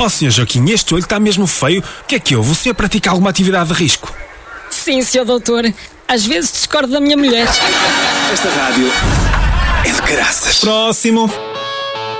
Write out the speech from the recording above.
Oh, Sr. Joaquim, este olho está mesmo feio. O que é que houve? O senhor pratica alguma atividade de risco? Sim, Sr. Doutor. Às vezes discordo da minha mulher. Esta rádio é de caraças. Próximo.